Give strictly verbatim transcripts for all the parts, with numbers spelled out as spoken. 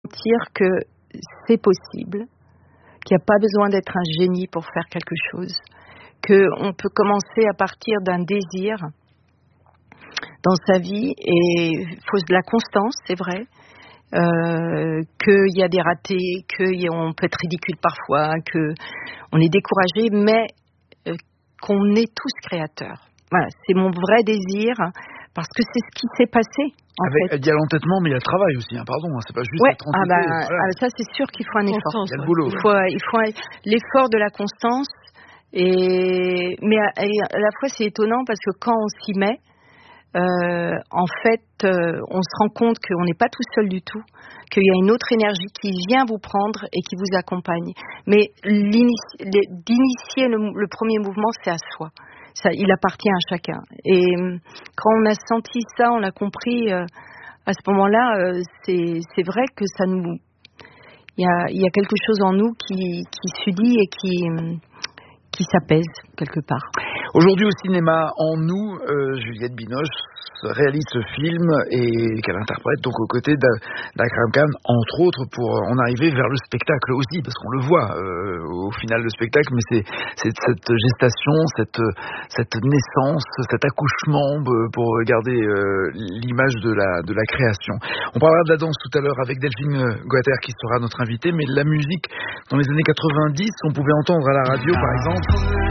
sentir que c'est possible, qu'il n'y a pas besoin d'être un génie pour faire quelque chose, qu'on peut commencer à partir d'un désir dans sa vie, et il faut de la constance, c'est vrai, euh, qu'il y a des ratés, qu'on peut être ridicule parfois, qu'on est découragé, mais euh, qu'on est tous créateurs. Voilà, c'est mon vrai désir, parce que c'est ce qui s'est passé. En Avec, fait. Il y a l'entêtement, mais il y a le travail aussi, hein, pardon, hein, c'est pas juste ouais. être entêté. Ah ben, Voilà. ah, ça c'est sûr qu'il faut un effort. Il y a le boulot. Il faut, il faut l'effort de la constance, et, mais à, à la fois c'est étonnant parce que quand on s'y met, euh, en fait, euh, on se rend compte qu'on n'est pas tout seul du tout, qu'il y a une autre énergie qui vient vous prendre et qui vous accompagne. Mais d'initier le, le premier mouvement, c'est à soi. Ça, il appartient à chacun. Et quand on a senti ça, on a compris euh, à ce moment-là, euh, c'est, c'est vrai que ça nous, il y a, il y a quelque chose en nous qui, qui s'unit et qui, qui s'apaise quelque part. Aujourd'hui au cinéma, En nous, euh, Juliette Binoche réalise ce film et qu'elle interprète donc aux côtés d'Akram Khan, entre autres, pour en arriver vers le spectacle aussi, parce qu'on le voit euh, au final le spectacle, mais c'est, c'est cette gestation, cette, cette naissance, cet accouchement pour garder euh, l'image de la, de la création. On parlera de la danse tout à l'heure avec Delphine Guater qui sera notre invitée, mais la musique dans les années quatre-vingt-dix, on pouvait entendre à la radio par exemple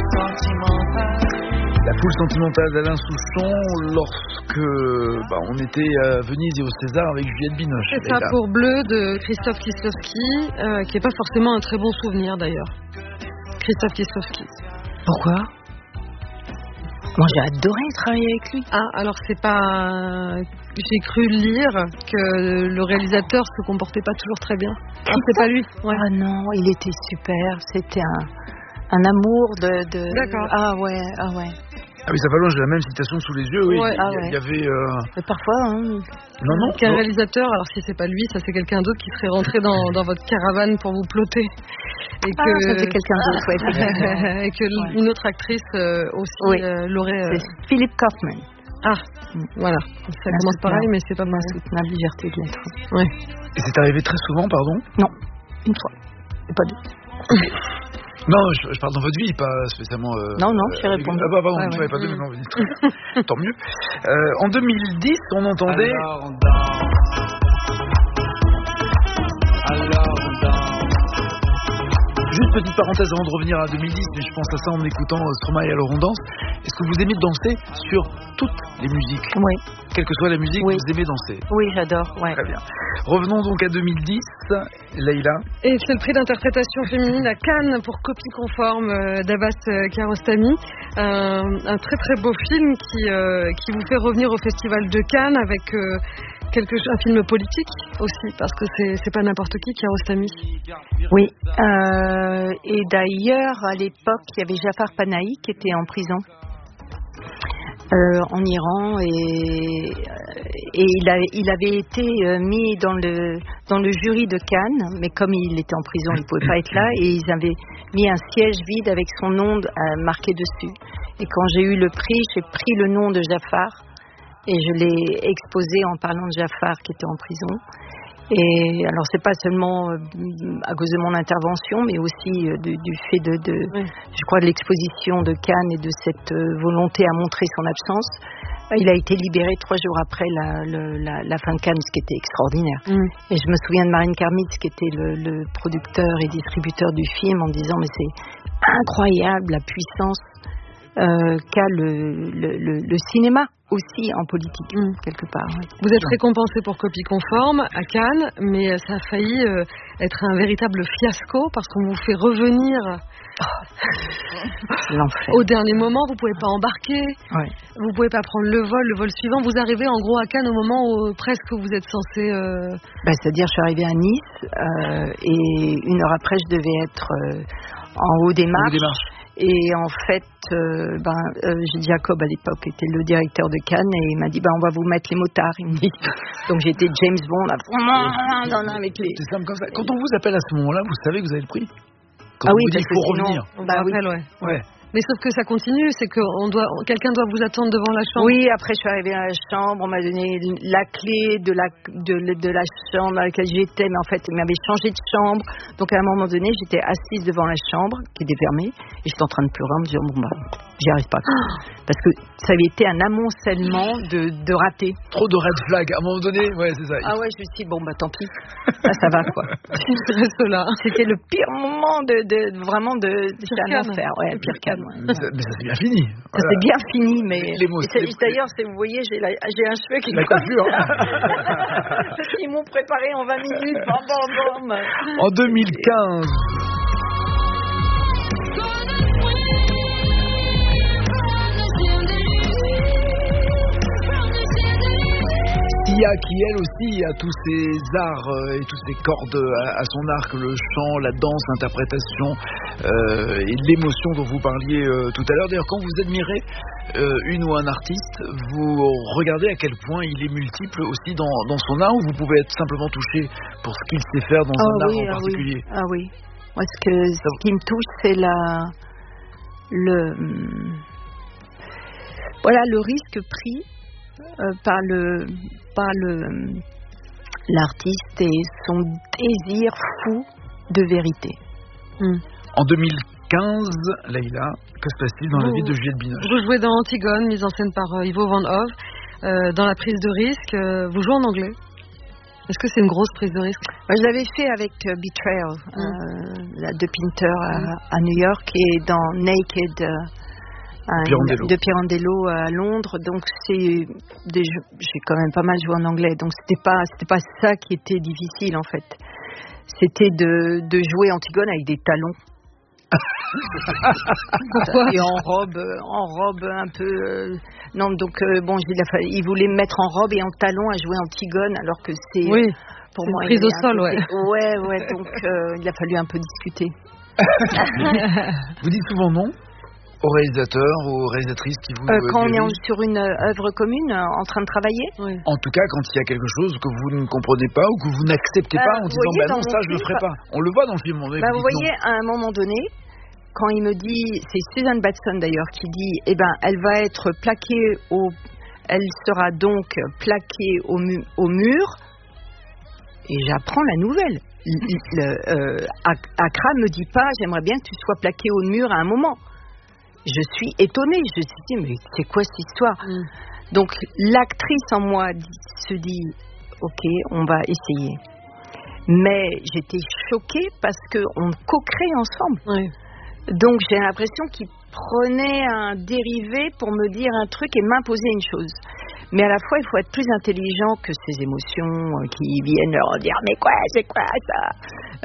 La foule sentimentale d'Alain Souchon lorsque bah, on était à Venise et au César avec Juliette Binoche. C'est ça, pour Bleu de Christophe Kieslowski, euh, qui n'est pas forcément un très bon souvenir d'ailleurs. Christophe Kieslowski. Pourquoi ? Moi j'ai adoré travailler avec lui. Ah, alors c'est pas... J'ai cru lire que le réalisateur se comportait pas toujours très bien. Ah, c'est pas lui. Ouais. Ah non, il était super, c'était un, un amour de... de... D'accord. Ah ouais, ah ouais. Ah oui, ça va loin, j'ai la même citation sous les yeux, oui. Ouais, il, ah y, ouais. il y avait... Euh... Mais parfois, hein... Non, non. Qu'un non. réalisateur, alors si c'est pas lui, ça c'est quelqu'un d'autre qui serait rentré dans, dans votre caravane pour vous plotter. Et que... Ah, ça c'est quelqu'un d'autre, ouais. Et que ouais. une autre actrice euh, aussi oui. euh, l'aurait... Euh... C'est Philippe Kaufman. Ah, voilà. Ça commence pareil, mais c'est pas mal. Insoutenable liberté de l'être. Ouais. Et c'est arrivé très souvent, pardon ? Non, une fois. Et pas deux. Non, je, je parle dans votre vie, pas spécialement... Euh, non, non, j'ai répondu. Ah bah pardon, ouais, je ouais. savais pas deux, mais non, très bien. Tant mieux. Euh, en deux mille dix, on entendait... Alors on danse. Alors on danse. Juste petite parenthèse avant de revenir à deux mille dix, mais je pense à ça en écoutant Stromae et Alors on danse. Est-ce que vous aimez danser sur toutes les musiques ? Oui. Quelle que soit la musique, oui. vous aimez danser ? Oui, j'adore, ouais. Très bien. Revenons donc à deux mille dix, Leïla. Et c'est le prix d'interprétation féminine à Cannes pour Copie conforme euh, d'Abbas euh, Kiarostami. Euh, un très très beau film qui, euh, qui vous fait revenir au Festival de Cannes avec... Euh, Quelque, un film politique aussi, parce que c'est, c'est pas n'importe qui, Kiarostami. Oui, euh, et d'ailleurs, à l'époque, il y avait Jafar Panahi qui était en prison euh, en Iran, et, et il, a, il avait été mis dans le, dans le jury de Cannes, mais comme il était en prison, il ne pouvait pas être là, et ils avaient mis un siège vide avec son nom euh, marqué dessus. Et quand j'ai eu le prix, j'ai pris le nom de Jafar, et je l'ai exposé en parlant de Jafar qui était en prison. Et alors c'est pas seulement euh, à cause de mon intervention, mais aussi euh, du, du fait de, de oui. je crois, de l'exposition de Cannes et de cette euh, volonté à montrer son absence. Il a été libéré trois jours après la, le, la, la fin de Cannes, ce qui était extraordinaire. Mm. Et je me souviens de Marine Karmitz, qui était le, le producteur et distributeur du film, en disant mais c'est incroyable la puissance euh, qu'a le, le, le, le cinéma aussi en politique, mmh. quelque part. Oui. Vous êtes récompensé pour Copie conforme à Cannes, mais ça a failli euh, être un véritable fiasco parce qu'on vous fait revenir l'enfer. Au dernier moment, vous pouvez pas embarquer, ouais. vous pouvez pas prendre le vol, le vol suivant. Vous arrivez en gros à Cannes au moment où presque vous êtes censé... Euh... Ben, c'est-à-dire, je suis arrivée à Nice euh, et une heure après, je devais être euh, en haut des marches. Et en fait, euh, ben, euh, Jacob à l'époque était le directeur de Cannes et il m'a dit ben, on va vous mettre les motards. Il me dit. Donc j'étais James Bond là, avec les. C'est simple comme ça. Quand on vous appelle à ce moment-là, vous savez que vous avez le prix. Quand ah on oui, vous dit qu'il faut revenir. Bah oui, ouais. ouais. Mais sauf que ça continue, c'est que on doit, quelqu'un doit vous attendre devant la chambre. Oui, après je suis arrivée à la chambre, on m'a donné la clé de la, de, de la chambre dans laquelle j'étais, mais en fait, il m'avait changé de chambre. Donc à un moment donné, j'étais assise devant la chambre, qui était fermée, et j'étais en train de pleurer en me disant, bon bah, j'y arrive pas. Parce que ça avait été un amoncellement de, de ratés. Trop de red flag, à un moment donné, ouais, c'est ça. Ah ouais, je me suis dit, bon bah tant pis, ça, ça va quoi. Je reste là. C'était le pire moment de, de vraiment de, de c'était un enfer, ouais, le pire calme. Ouais. Mais, ça, mais ça s'est bien fini. Ça Voilà. c'est bien fini, mais Les mots, et c'est- les- d'ailleurs, c'est, vous voyez, j'ai, la, j'ai un cheveu qui La coiffure. Ils m'ont préparé en vingt minutes. Bam, bam, bam. En deux mille quinze. Sia qui elle aussi a tous ses arts euh, et toutes ses cordes à, à son arc, le chant, la danse, l'interprétation euh, et l'émotion dont vous parliez euh, tout à l'heure. D'ailleurs, quand vous admirez euh, une ou un artiste, vous regardez à quel point il est multiple aussi dans, dans son art, ou vous pouvez être simplement touché pour ce qu'il sait faire dans Ah un oui, art en ah particulier. oui, ah oui. Moi, ce, que, ce qui me touche, c'est la, le, voilà, le risque pris euh, par le, par le, l'artiste et son désir fou de vérité. Hmm. En deux mille quinze, Leïla, que se passe-t-il dans vous, la vie de Juliette Binoche? Vous jouez dans Antigone, mise en scène par euh, Ivo Van Hove, euh, dans la prise de risque. Euh, vous jouez en anglais. Est-ce que c'est une grosse prise de risque? Moi, je l'avais fait avec euh, Betrayal, mm. euh, la, de Pinter à, mm. à New York, et dans Naked euh, à, Pirandello. de Pirandello à Londres. Donc c'est des jeux, j'ai quand même pas mal joué en anglais. Donc c'était pas c'était pas ça qui était difficile en fait. C'était de, de jouer Antigone avec des talons. Et en robe, en robe un peu. Euh, non, donc euh, bon, il, a fallu, il voulait me mettre en robe et en talons à jouer Antigone, alors que c'est. Oui. Pour c'est moi, une prise au sol, côté, ouais. Ouais, ouais. Donc euh, il a fallu un peu discuter. Vous dites souvent non aux réalisateurs, aux réalisatrices qui vous euh, quand on est en, dirigent? sur une œuvre commune, euh, en train de travailler. Oui. En tout cas, quand il y a quelque chose que vous ne comprenez pas ou que vous n'acceptez Euh, pas en vous disant voyez, bah non, dans ça mon je le film, ferai pas. On le voit dans le film. On Bah, vous dites voyez, à un moment donné, quand il me dit, c'est Susan Batson d'ailleurs qui dit, eh ben, elle va être plaquée au, elle sera donc plaquée au, mu, au mur, et j'apprends la nouvelle. Le, le, euh, Accra me dit pas, j'aimerais bien que tu sois plaquée au mur à un moment. Je suis étonnée, je me suis dit, mais c'est quoi cette histoire? mm. Donc l'actrice en moi dit, se dit, ok, on va essayer. Mais j'étais choquée parce qu'on co-crée ensemble. Oui. Donc j'ai l'impression qu'il prenait un dérivé pour me dire un truc et m'imposer une chose. Mais à la fois, il faut être plus intelligent que ces émotions euh, qui viennent leur dire « mais quoi, c'est quoi ça ?»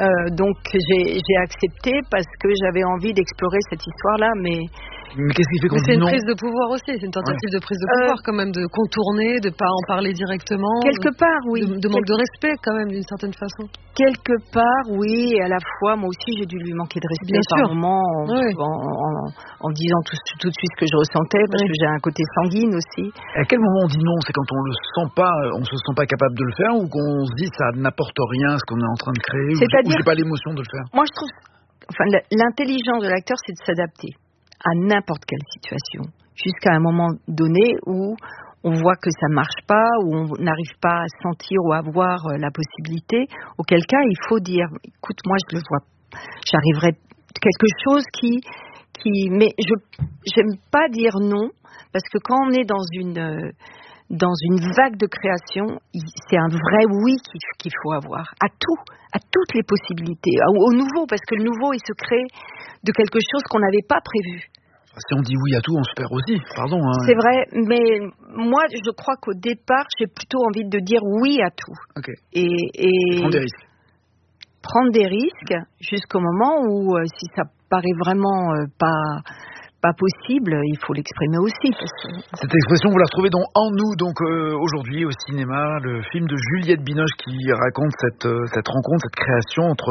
euh, Donc j'ai, j'ai accepté parce que j'avais envie d'explorer cette histoire-là, mais... Mais qu'est-ce qui fait qu'on Mais c'est dit une non? prise de pouvoir aussi, c'est une tentative ouais. de prise de pouvoir euh, quand même, de contourner, de pas en parler directement. Quelque part, oui. De, de manque de respect quand même, d'une certaine façon. Quelque part, oui, et à la fois, moi aussi, j'ai dû lui manquer de respect Bien par sûr. moment, en, Oui. en, en, en disant tout, tout de suite ce que je ressentais, parce oui. que j'ai un côté sanguine aussi. À quel moment on dit non? C'est quand on le sent pas, on se sent pas capable de le faire, ou qu'on se dit ça n'apporte rien à ce qu'on est en train de créer, C'est-à-dire ou j'ai pas l'émotion de le faire? Moi, je trouve, enfin, l'intelligence de l'acteur, c'est de s'adapter à n'importe quelle situation, jusqu'à un moment donné où on voit que ça marche pas, où on n'arrive pas à sentir ou à voir la possibilité, auquel cas il faut dire, écoute, moi je le vois, j'arriverai quelque chose qui, qui, mais je, j'aime pas dire non, parce que quand on est dans une, dans une vague de création, c'est un vrai oui qu'il faut avoir, à tout, à toutes les possibilités, au nouveau, parce que le nouveau il se crée de quelque chose qu'on n'avait pas prévu. Si on dit oui à tout, on se perd aussi, pardon. Hein. C'est vrai, mais moi, je crois qu'au départ, j'ai plutôt envie de dire oui à tout. Okay. Et, et prendre des risques. Prendre des risques jusqu'au moment où, euh, si ça paraît vraiment euh, pas... pas possible, il faut l'exprimer aussi. Parce que... Cette expression, vous la retrouvez dans En nous, donc euh, aujourd'hui au cinéma, le film de Juliette Binoche qui raconte cette, euh, cette rencontre, cette création entre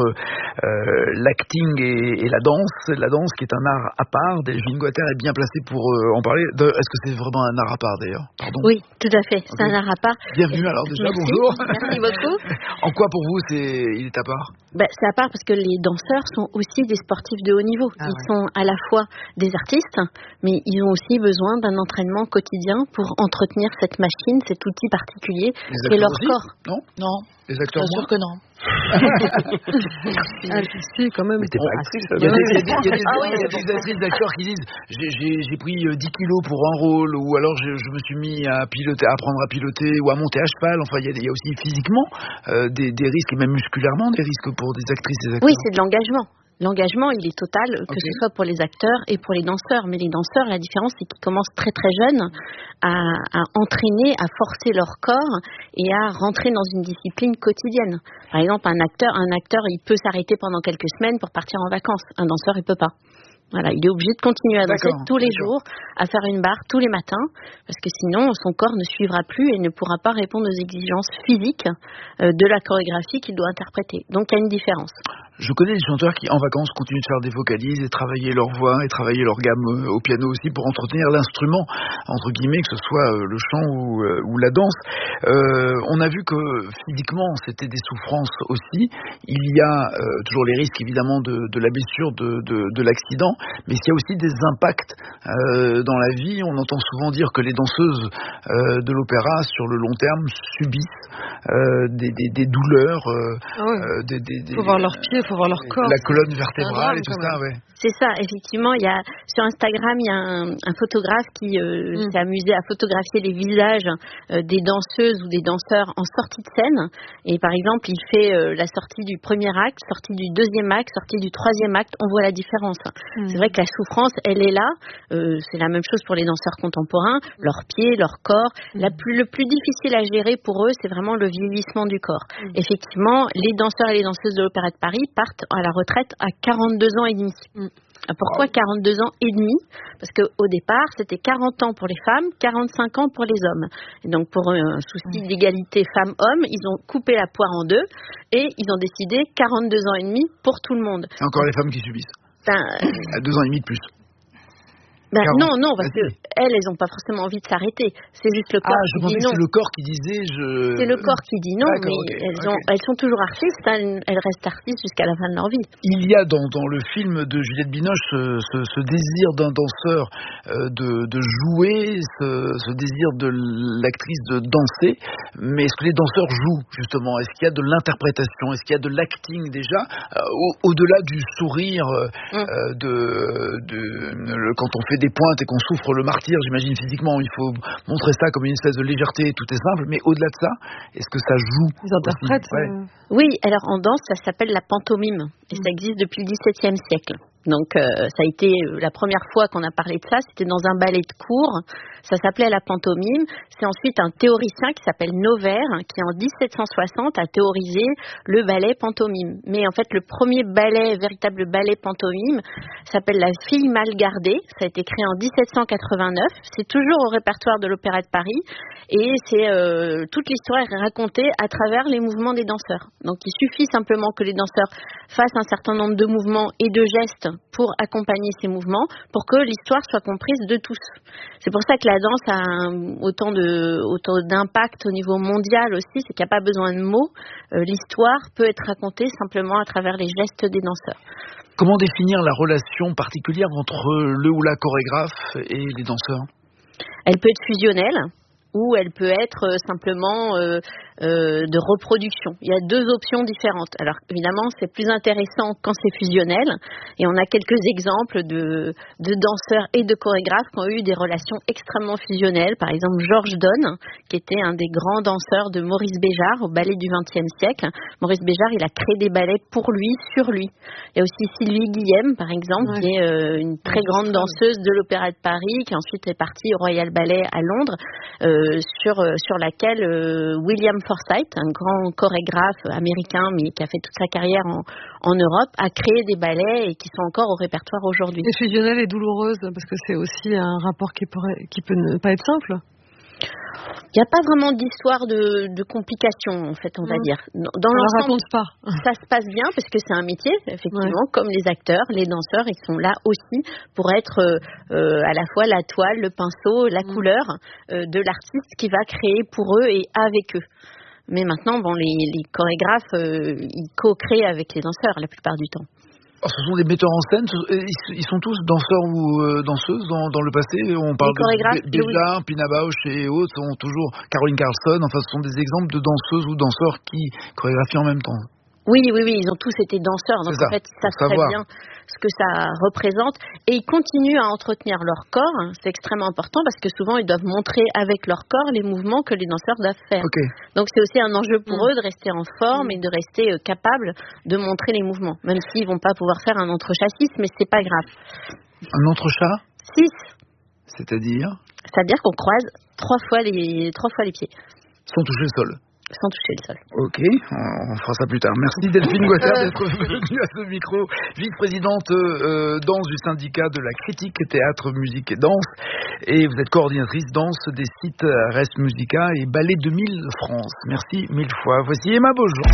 euh, l'acting et, et la danse. La danse qui est un art à part. Delphine Guater est bien placée pour euh, en parler. De, est-ce que c'est vraiment un art à part d'ailleurs? Pardon. Oui, tout à fait. C'est okay. un art à part. Bienvenue alors déjà, merci. Bonjour. Merci beaucoup. En quoi pour vous c'est, il est à part? Ben, c'est à part parce que les danseurs sont aussi des sportifs de haut niveau. Ah, Ils ouais. sont à la fois des artistes, artistes, mais ils ont aussi besoin d'un entraînement quotidien pour entretenir cette machine, cet outil particulier qu'est leur aussi, corps. Non, Non. les acteurs Bien sûr que non. Ah, si, quand même. Mais t'es pas actrice. Il y a des, il y a des, il y a des, Ah oui, il y a des actrices, des acteurs qui disent j'ai, j'ai, j'ai pris dix kilos pour un rôle, ou alors je, je me suis mis à piloter, à apprendre à piloter ou à monter à cheval. Enfin, il y a, il y a aussi physiquement euh, des, des risques, et même musculairement des risques pour des actrices et des acteurs. Oui, c'est de l'engagement. L'engagement, il est total, que Okay. ce soit pour les acteurs et pour les danseurs. Mais les danseurs, la différence, c'est qu'ils commencent très très jeunes à, à entraîner, à forcer leur corps et à rentrer dans une discipline quotidienne. Par exemple, un acteur, un acteur, il peut s'arrêter pendant quelques semaines pour partir en vacances. Un danseur, il peut pas. Voilà, il est obligé de continuer à danser D'accord, tous les d'accord. jours, à faire une barre tous les matins, parce que sinon son corps ne suivra plus et ne pourra pas répondre aux exigences physiques euh, de la chorégraphie qu'il doit interpréter. Donc il y a une différence. Je connais des chanteurs qui, en vacances, continuent de faire des vocalises et travailler leur voix et travailler leur gamme euh, au piano aussi pour entretenir l'instrument, entre guillemets, que ce soit euh, le chant ou, euh, ou la danse. Euh, on a vu que physiquement, c'était des souffrances aussi. Il y a euh, toujours les risques, évidemment, de, de la blessure, de, de, de l'accident, mais il y a aussi des impacts euh, dans la vie. On entend souvent dire que les danseuses euh, de l'opéra, sur le long terme, subissent euh, des, des, des douleurs. Euh, Ah ouais. euh, des, des, des, Faut voir leurs pieds, faut voir leur corps. la colonne C'est un vertébrale drame, et tout quand ça, même. ouais. C'est ça, effectivement, il y a sur Instagram, il y a un, un photographe qui euh, Mm. s'est amusé à photographier les visages euh, des danseuses ou des danseurs en sortie de scène. Et par exemple, il fait euh, la sortie du premier acte, sortie du deuxième acte, sortie du troisième acte. On voit la différence. Mm. C'est vrai que la souffrance, elle est là. Euh, c'est la même chose pour les danseurs contemporains. Leurs pieds, leur corps. Mm. La plus, le plus difficile à gérer pour eux, c'est vraiment le vieillissement du corps. Mm. Effectivement, les danseurs et les danseuses de l'Opéra de Paris partent à la retraite à quarante-deux ans et demi. Mm. Pourquoi quarante-deux ans et demi? Parce qu'au départ, c'était quarante ans pour les femmes, quarante-cinq ans pour les hommes. Et donc, pour un souci d'égalité femmes-hommes, ils ont coupé la poire en deux et ils ont décidé quarante-deux ans et demi pour tout le monde. C'est encore les femmes qui subissent. Ben, À deux ans et demi de plus. ben, quarante. non, non, parce Ah, que si. elles, elles n'ont pas forcément envie de s'arrêter. C'est juste le corps Ah, je qui pensais dit que non. c'est le corps qui disait je. C'est le corps qui dit non, D'accord, mais ok, elles, ok. ont, elles sont toujours artistes, elles, elles restent artistes jusqu'à la fin de leur vie. Il y a dans, dans le film de Juliette Binoche ce, ce, ce désir d'un danseur euh, de, de jouer, ce, ce désir de l'actrice de danser. Mais est-ce que les danseurs jouent justement? Est-ce qu'il y a de l'interprétation? Est-ce qu'il y a de l'acting déjà euh, au, au-delà du sourire euh, Mm. euh, de, de, le- quand on fait des pointes et qu'on souffre le martyre, j'imagine physiquement, il faut montrer ça comme une espèce de légèreté, tout est simple. Mais au-delà de ça, est-ce que ça joue Ils interprètent. aussi? Ouais. euh, Oui, alors en danse, ça s'appelle la pantomime et ça existe depuis le dix-septième siècle. Donc euh, ça a été euh, la première fois qu'on a parlé de ça, c'était dans un ballet de cour, ça s'appelait la pantomime. C'est ensuite un théoricien qui s'appelle Noverre qui en dix-sept cent soixante a théorisé le ballet pantomime. Mais en fait le premier ballet, véritable ballet pantomime, s'appelle La fille mal gardée, ça a été créé en dix-sept cent quatre-vingt-neuf, c'est toujours au répertoire de l'Opéra de Paris et c'est euh, toute l'histoire est racontée à travers les mouvements des danseurs. Donc il suffit simplement que les danseurs fassent un certain nombre de mouvements et de gestes pour accompagner ces mouvements, pour que l'histoire soit comprise de tous. C'est pour ça que la danse a un, autant de autant d'impact au niveau mondial aussi, c'est qu'il n'y a pas besoin de mots. Euh, l'histoire peut être racontée simplement à travers les gestes des danseurs. Comment définir la relation particulière entre le ou la chorégraphe et les danseurs? Elle peut être fusionnelle ou elle peut être euh, simplement euh, euh, de reproduction. Il y a deux options différentes. Alors évidemment, c'est plus intéressant quand c'est fusionnel et on a quelques exemples de, de danseurs et de chorégraphes qui ont eu des relations extrêmement fusionnelles. Par exemple, Georges Donne, qui était un des grands danseurs de Maurice Béjart au ballet du vingtième siècle. Maurice Béjart, il a créé des ballets pour lui, sur lui. Il y a aussi Sylvie Guillem, par exemple, Ouais. qui est euh, une très grande danseuse de l'Opéra de Paris, qui ensuite est partie au Royal Ballet à Londres, euh, sur, euh, sur laquelle euh, William Forsythe, un grand chorégraphe américain, mais qui a fait toute sa carrière en, en Europe, a créé des ballets et qui sont encore au répertoire aujourd'hui. Et fusionnelle et douloureuse, parce que c'est aussi un rapport qui, pourrait, qui peut ne pas être simple. Il n'y a pas vraiment d'histoire de, de complications, en fait, on va Mmh. dire. Dans On la l'ensemble, raconte pas. ça se passe bien parce que c'est un métier, effectivement, comme les acteurs, les danseurs, ils sont là aussi pour être euh, euh, à la fois la toile, le pinceau, la Mm. couleur euh, de l'artiste qui va créer pour eux et avec eux. Mais maintenant, bon, les, les chorégraphes, euh, ils co-créent avec les danseurs la plupart du temps. Alors, ce sont des metteurs en scène, ils sont tous danseurs ou euh, danseuses dans, dans le passé. On parle de Béjar, Pina Bausch et autres, sont toujours Caroline Carlson. Enfin, ce sont des exemples de danseuses ou danseurs qui chorégraphient en même temps. Oui, oui, oui, ils ont tous été danseurs, donc en fait, ils savent très bien ce que ça représente, et ils continuent à entretenir leur corps, hein. C'est extrêmement important parce que souvent ils doivent montrer avec leur corps les mouvements que les danseurs doivent faire. Okay. Donc c'est aussi un enjeu pour mmh. eux de rester en forme mmh. et de rester euh, capable de montrer les mouvements, même s'ils vont pas pouvoir faire un entrechat six, mais c'est pas grave. Un entrechat six. C'est-à-dire C'est-à-dire qu'on croise trois fois les trois fois les pieds. Sans toucher le sol. Sans toucher le sol. Ok, on fera ça plus tard. Merci Delphine Guattard d'être venue à ce micro, vice-présidente euh, danse du syndicat de la critique théâtre, musique et danse. Et vous êtes coordinatrice danse des sites Res Musica et Ballet deux mille France. Merci mille fois. Voici Emma Beaujean.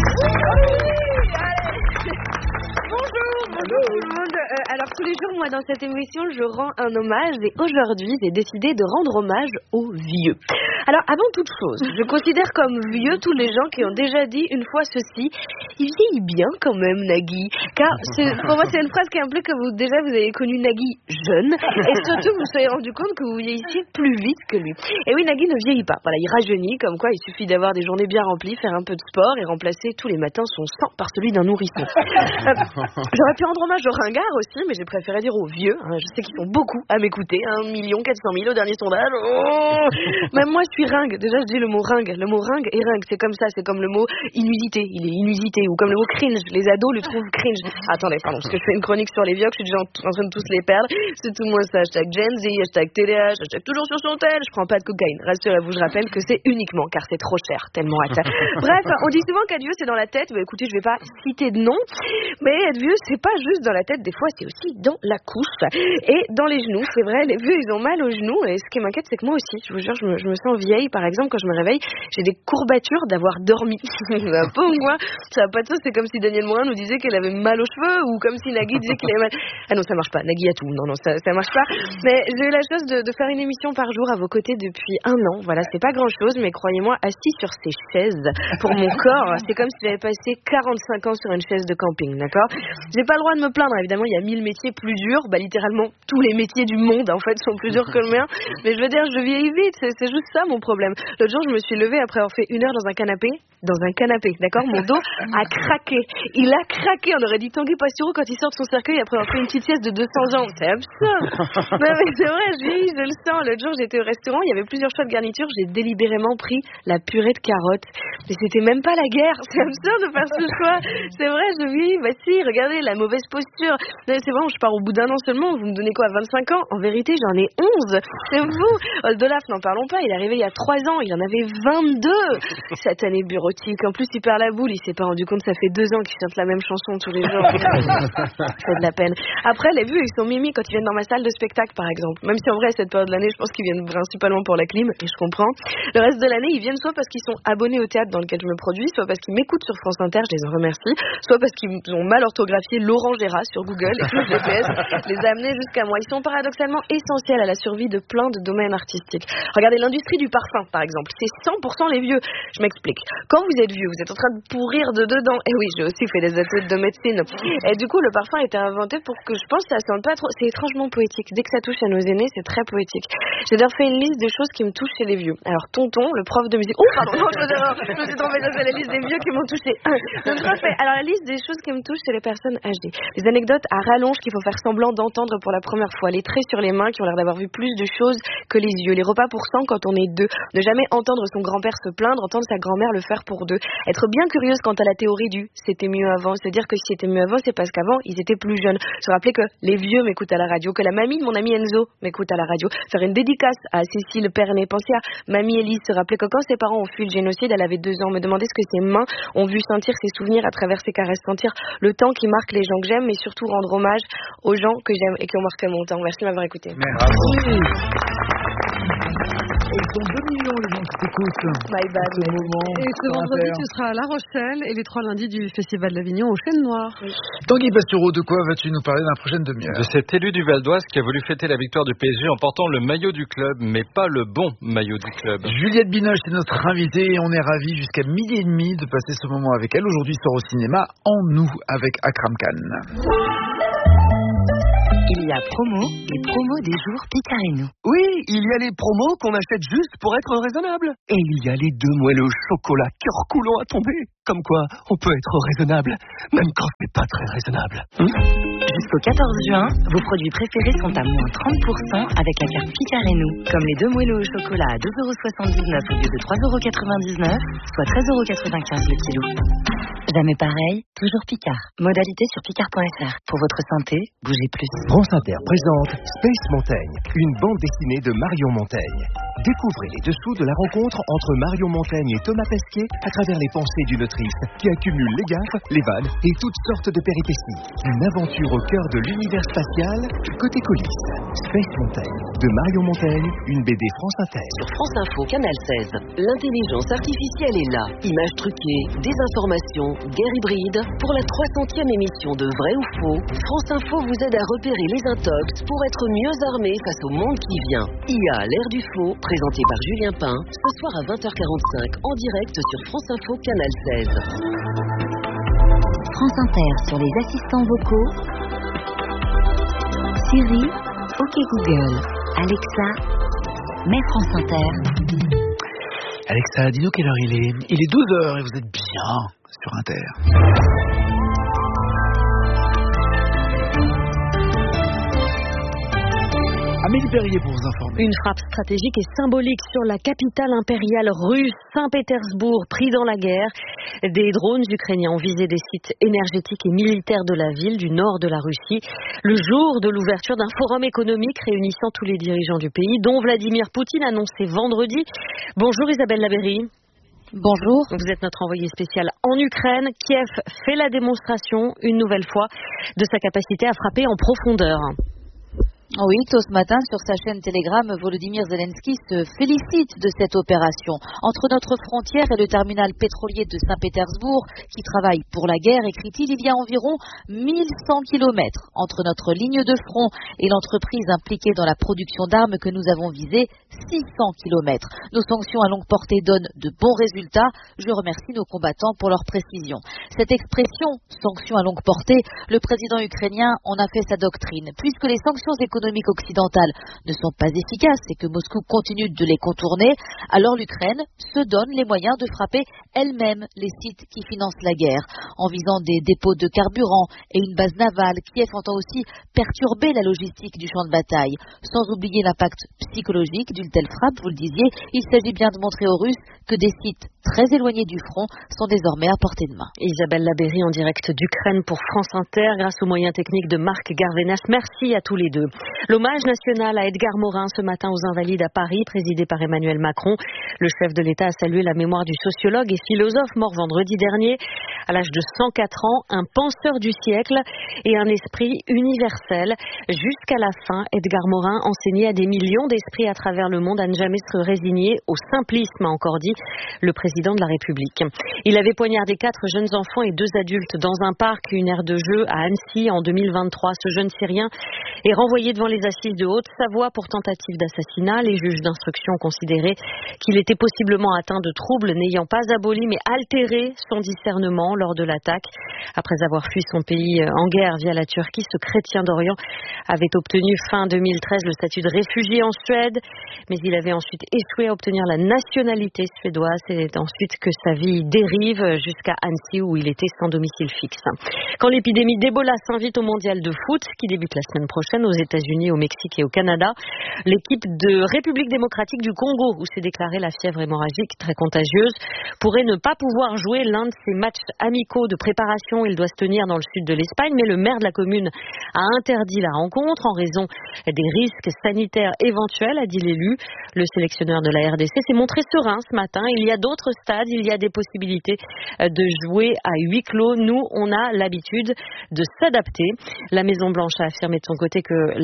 Bonjour tout le monde. Euh, alors tous les jours, moi dans cette émission, je rends un hommage et aujourd'hui, j'ai décidé de rendre hommage aux vieux. Alors avant toute chose, je considère comme vieux tous les gens qui ont déjà dit une fois ceci: il vieillit bien quand même Nagui. Car c'est, pour moi c'est une phrase qui implique que vous déjà vous avez connu Nagui jeune et surtout vous vous soyez rendu compte que vous vieillissiez plus vite que lui. Et oui, Nagui ne vieillit pas. Voilà, il rajeunit, comme quoi il suffit d'avoir des journées bien remplies, faire un peu de sport et remplacer tous les matins son sang par celui d'un nourrisson. Euh, j'aurais pu rendre hommage aux ringards aussi, mais j'ai préféré dire aux vieux. Hein. Je sais qu'ils sont beaucoup à m'écouter, un million quatre cent mille au dernier sondage. Oh, même moi je suis ringue. Déjà je dis le mot ringue. Le mot ringue et ringue, c'est comme ça, c'est comme le mot inusité. Il est inusité. Ou comme le mot cringe. Les ados le trouvent cringe. Attendez, pardon, parce que je fais une chronique sur les vieux, que je suis déjà en, en train de tous les perdre. C'est tout moi ça. Hashtag Gen Z, hashtag T D A H, hashtag toujours sur son tel. Je prends pas de cocaïne. Rassurez-vous, je rappelle que c'est uniquement car c'est trop cher, tellement hâte. Bref, on dit souvent qu'être vieux c'est dans la tête. Bah écoutez, je vais pas citer de nom, mais être vieux c'est pas juste dans la tête, des fois c'est aussi dans la couche et dans les genoux. C'est vrai, les vieux ils ont mal aux genoux et ce qui m'inquiète c'est que moi aussi, je vous jure, je me, je me sens vieille. Par exemple, quand je me réveille, j'ai des courbatures d'avoir dormi. Un peu moi, ça va pas de ça, c'est comme si Daniel Morin nous disait qu'elle avait mal aux cheveux ou comme si Nagui disait qu'il avait mal. Ah non, ça marche pas, Nagui a tout. Non, non, ça, ça marche pas. Mais j'ai eu la chance de, de faire une émission par jour à vos côtés depuis un an. Voilà, c'est pas grand chose, mais croyez-moi, assis sur ces chaises, pour mon corps, c'est comme si j'avais passé quarante-cinq ans sur une chaise de camping, d'accord? J'ai pas le droit de me plaindre, évidemment, il y a mille métiers plus durs, bah littéralement tous les métiers du monde en fait sont plus durs que le mien, mais je veux dire, je vieillis vite, c'est, c'est juste ça mon problème. L'autre jour, je me suis levée après avoir fait une heure dans un canapé, dans un canapé, d'accord? Mon dos a craqué, il a craqué, on aurait dit Tanguy Pastureau quand il sort de son cercueil après avoir fait une petite sieste de deux cents ans, c'est absurde. Non mais c'est vrai, je vieillis, je le sens. L'autre jour, j'étais au restaurant, il y avait plusieurs choix de garniture, j'ai délibérément pris la purée de carottes, mais c'était même pas la guerre, c'est absurde de faire ce choix. C'est vrai, je vis, bah si, regardez, la mauvaise posture. C'est vrai, je pars au bout d'un an seulement, vous me donnez quoi, vingt-cinq ans? En vérité, j'en ai onze. C'est vous. Oldolaf, n'en parlons pas, il est arrivé il y a trois ans, il en avait vingt-deux. Satané bureautique. En plus, il perd la boule, il s'est pas rendu compte, ça fait deux ans qu'il chante la même chanson tous les jours. C'est de la peine. Après, les vues, ils sont mimi quand ils viennent dans ma salle de spectacle, par exemple. Même si en vrai, cette période de l'année, je pense qu'ils viennent principalement pour la clim, et je comprends. Le reste de l'année, ils viennent soit parce qu'ils sont abonnés au théâtre dans lequel je me produis, soit parce qu'ils m'écoutent sur France Inter, je les en remercie, soit parce qu'ils ont mal orthographié Laurent Gérard sur Google et que le G P S les a amenés jusqu'à moi. Ils sont paradoxalement essentiels à la survie de plein de domaines artistiques. Regardez l'industrie du parfum, par exemple. C'est cent pour cent les vieux. Je m'explique. Quand vous êtes vieux, vous êtes en train de pourrir de dedans. Et oui, j'ai aussi fait des études de médecine. Et du coup, le parfum a été inventé pour que je pense que ça sente pas trop. C'est étrangement poétique. Dès que ça touche à nos aînés, c'est très poétique. J'ai d'ailleurs fait une liste des choses qui me touchent chez les vieux. Alors, tonton, le prof de musique. Oh, pardon, non, je, je me suis trompée. Ça, c'est la liste des vieux qui m'ont touché. Donc, parfait. Alors, la liste des choses qui me touchent chez les personnes âgées. Les anecdotes à rallonge qu'il faut faire semblant d'entendre pour la première fois. Les traits sur les mains qui ont l'air d'avoir vu plus de choses que les yeux. Les repas pour cent quand on est deux. Ne jamais entendre son grand-père se plaindre, entendre sa grand-mère le faire pour deux. Être bien curieuse quant à la théorie du c'était mieux avant. Se dire que si c'était mieux avant, c'est parce qu'avant, ils étaient plus jeunes. Se rappeler que les vieux m'écoutent à la radio, que la mamie de mon ami Enzo m'écoute à la radio. Faire une dédicace à Cécile Pernet. Penser à mamie Elise. Se rappeler que quand ses parents ont fui le génocide, elle avait deux ans. Me demander ce que ses mains ont vu, sentir ses souvenirs à travers ses caresses. Sentir le temps qui marque les gens que j'aime, mais surtout rendre hommage aux gens que j'aime et qui ont marqué mon temps. Merci de m'avoir écouté. Merci. Ils sont deux millions les gens qui t'écoutent. My bad. Et ce vendredi, tu seras à La Rochelle et les trois lundis du Festival d'Avignon au Chêne Noir. Oui. Tanguy Pastureau, de quoi vas-tu nous parler dans la prochaine demi-heure? De cet élu du Val d'Oise qui a voulu fêter la victoire du P S G en portant le maillot du club, mais pas le bon maillot du club. Juliette Binoche est notre invitée et on est ravis jusqu'à midi et demi de passer ce moment avec elle. Aujourd'hui, sort au cinéma En nous avec Akram Khan. Il y a promo, les promos des jours Picard et nous. Oui, il y a les promos qu'on achète juste pour être raisonnable. Et il y a les deux moelleux au chocolat cœur coulant à tomber. Comme quoi, on peut être raisonnable, même quand c'est pas très raisonnable. Hum Jusqu'au quatorze juin, vos produits préférés sont à moins trente pour cent avec la carte Picard et nous. Comme les deux moelleux au chocolat à deux euros soixante-dix-neuf au lieu de trois euros quatre-vingt-dix-neuf, soit treize euros quatre-vingt-quinze le kilo. Jamais pareil, toujours Picard. Modalité sur picard point f r. Pour votre santé, bougez plus. France Inter présente Space Montaigne, une bande dessinée de Marion Montaigne. Découvrez les dessous de la rencontre entre Marion Montaigne et Thomas Pesquet à travers les pensées d'une autrice qui accumule les gaffes, les vannes et toutes sortes de péripéties. Une aventure au cœur de l'univers spatial, côté coulisses. Space Montaigne, de Marion Montaigne, une B D France Inter. Sur France Info, Canal seize, l'intelligence artificielle est là. Images truquées, désinformation, guerre hybride. Pour la trois centième émission de Vrai ou Faux, France Info vous aide à repérer les intox pour être mieux armé face au monde qui vient. I A, l'ère du faux, présenté par Julien Pain, ce soir à vingt heures quarante-cinq, en direct sur France Info, Canal seize. France Inter sur les assistants vocaux. Siri, OK Google, Alexa, mets France Inter. Alexa, dis-nous quelle heure il est. Il est douze heures et vous êtes bien sur Inter. Amélie Perrier pour vous informer. Une frappe stratégique et symbolique sur la capitale impériale russe, Saint-Pétersbourg, pris dans la guerre. Des drones ukrainiens ont visé des sites énergétiques et militaires de la ville du nord de la Russie, le jour de l'ouverture d'un forum économique réunissant tous les dirigeants du pays, dont Vladimir Poutine annoncé vendredi. Bonjour Isabelle Labéry. Bonjour. Vous êtes notre envoyée spéciale en Ukraine. Kiev fait la démonstration, une nouvelle fois, de sa capacité à frapper en profondeur. Oui, tôt ce matin, sur sa chaîne Telegram, Volodymyr Zelensky se félicite de cette opération. Entre notre frontière et le terminal pétrolier de Saint-Pétersbourg, qui travaille pour la guerre, écrit-il, il y a environ mille cent kilomètres entre notre ligne de front et l'entreprise impliquée dans la production d'armes que nous avons visée, six cents kilomètres. Nos sanctions à longue portée donnent de bons résultats. Je remercie nos combattants pour leur précision. Cette expression, sanctions à longue portée, le président ukrainien en a fait sa doctrine, puisque les sanctions économiques économiques occidentales ne sont pas efficaces et que Moscou continue de les contourner, alors l'Ukraine se donne les moyens de frapper elle-même les sites qui financent la guerre. En visant des dépôts de carburant et une base navale, Kiev entend aussi perturber la logistique du champ de bataille. Sans oublier l'impact psychologique d'une telle frappe, vous le disiez, il s'agit bien de montrer aux Russes que des sites très éloignés du front sont désormais à portée de main. Isabelle Labéry en direct d'Ukraine pour France Inter grâce aux moyens techniques de Marc Garvenas. Merci à tous les deux. L'hommage national à Edgar Morin ce matin aux Invalides à Paris, présidé par Emmanuel Macron. Le chef de l'État a salué la mémoire du sociologue et philosophe mort vendredi dernier. À l'âge de cent quatre ans, un penseur du siècle et un esprit universel. Jusqu'à la fin, Edgar Morin enseignait à des millions d'esprits à travers le monde à ne jamais se résigner au simplisme, a encore dit le président de la République. Il avait poignardé quatre jeunes enfants et deux adultes dans un parc, une aire de jeu à Annecy en deux mille vingt-trois. Ce jeune Syrien est renvoyé devant les assises de Haute-Savoie pour tentative d'assassinat. Les juges d'instruction ont considéré qu'il était possiblement atteint de troubles n'ayant pas aboli mais altéré son discernement lors de l'attaque. Après avoir fui son pays en guerre via la Turquie, ce chrétien d'Orient avait obtenu fin deux mille treize le statut de réfugié en Suède, mais il avait ensuite échoué à obtenir la nationalité suédoise. C'est ensuite que sa vie dérive jusqu'à Annecy où il était sans domicile fixe. Quand l'épidémie d'Ebola s'invite au mondial de foot qui débute la semaine prochaine aux États-Unis, au Mexique et au Canada, l'équipe de République démocratique du Congo, où s'est déclarée la fièvre hémorragique très contagieuse, pourrait ne pas pouvoir jouer l'un de ses matchs amicaux de préparation. Il doit se tenir dans le sud de l'Espagne, mais le maire de la commune a interdit la rencontre en raison des risques sanitaires éventuels, a dit l'élu. Le sélectionneur de la R D C s'est montré serein ce matin. Il y a d'autres stades, il y a des possibilités de jouer à huis clos. Nous, on a l'habitude de s'adapter. La Maison-Blanche a affirmé de son côté que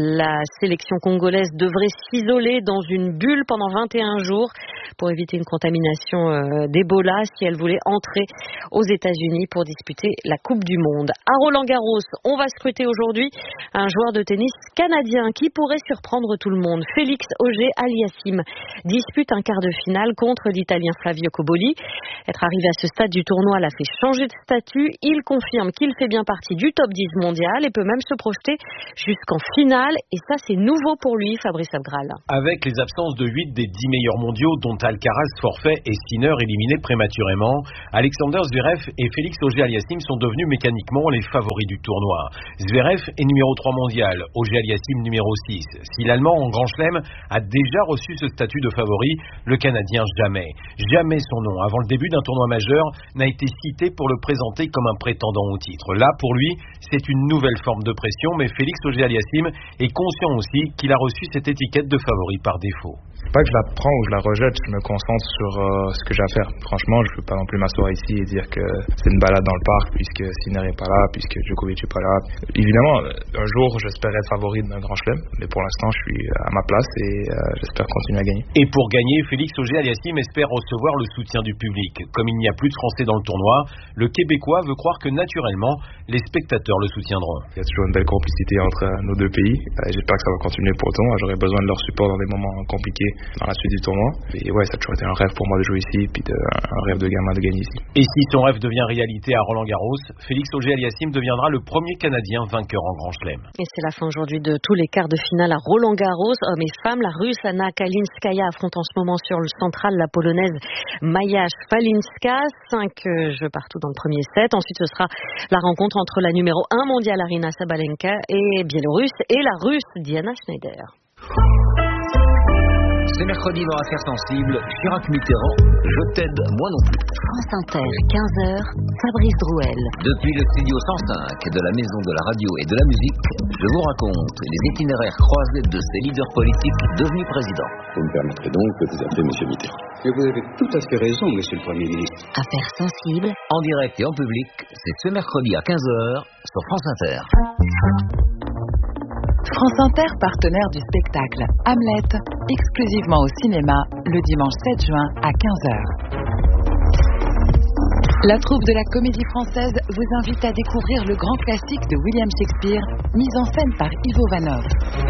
La sélection congolaise devrait s'isoler dans une bulle pendant vingt et un jours pour éviter une contamination euh, d'Ebola si elle voulait entrer aux États-Unis pour disputer la Coupe du Monde. À Roland-Garros, on va scruter aujourd'hui un joueur de tennis canadien qui pourrait surprendre tout le monde. Félix Auger-Aliassime dispute un quart de finale contre l'Italien Flavio Cobolli. Être arrivé à ce stade du tournoi l'a fait changer de statut. Il confirme qu'il fait bien partie du top dix mondial et peut même se projeter jusqu'en finale. Et ça, c'est nouveau pour lui, Fabrice Abgral. Avec les absences de huit des dix meilleurs mondiaux, dont Alcaraz forfait et Sinner éliminé prématurément, Alexander Zverev et Félix Auger-Aliassime sont devenus mécaniquement les favoris du tournoi. Zverev est numéro trois mondial, Auger-Aliassime numéro six. Si l'Allemand en Grand Chelem a déjà reçu ce statut de favori, le Canadien jamais. Jamais son nom, avant le début d'un tournoi majeur, n'a été cité pour le présenter comme un prétendant au titre. Là, pour lui, c'est une nouvelle forme de pression, mais Félix Auger-Aliassime est conscient aussi qu'il a reçu cette étiquette de favori par défaut. C'est pas que je la prends ou je la rejette, je me concentre sur euh, ce que j'ai à faire. Franchement, je veux pas non plus m'asseoir ici et dire que c'est une balade dans le parc puisque Sinner est pas là, puisque Djokovic est pas là. Évidemment, un jour, j'espère être favori d'un grand chelem, mais pour l'instant, je suis à ma place et euh, j'espère continuer à gagner. Et pour gagner, Félix Auger-Aliassime espère recevoir le soutien du public. Comme il n'y a plus de Français dans le tournoi, le Québécois veut croire que naturellement, les spectateurs le soutiendront. Il y a toujours une belle complicité entre nos deux pays. Euh, j'espère que ça va continuer pour le tournoi. J'aurai besoin de leur support dans des moments compliqués dans la suite du tournoi. Et ouais, ça a toujours été un rêve pour moi de jouer ici, puis de, un rêve de gamin de gagner ici. Et si son rêve devient réalité à Roland-Garros, Félix Auger-Aliassime deviendra le premier Canadien vainqueur en Grand Chelem. Et c'est la fin aujourd'hui de tous les quarts de finale à Roland-Garros. Hommes et femmes, la Russe Anna Kalinskaya affronte en ce moment sur le central la Polonaise Maja Falinska. Cinq jeux partout dans le premier set. Ensuite, ce sera la rencontre entre la numéro un mondiale Aryna Sabalenka et biélorusse et la Russe Diana Schneider. C'est mercredi dans Affaires sensibles, Chirac Mitterrand, je t'aide, moi non plus. France Inter, quinze heures, Fabrice Drouel. Depuis le studio cent cinq de la Maison de la Radio et de la Musique, je vous raconte les itinéraires croisés de ces leaders politiques devenus présidents. Vous me permettrez donc de vous appeler Monsieur Mitterrand. Et vous avez tout à fait raison, Monsieur le Premier ministre. Affaires sensibles. En direct et en public, c'est ce mercredi à quinze heures sur France Inter. France Inter, partenaire du spectacle Hamlet, exclusivement au cinéma, le dimanche sept juin à quinze heures. La troupe de la Comédie Française vous invite à découvrir le grand classique de William Shakespeare, mis en scène par Ivo Vanov.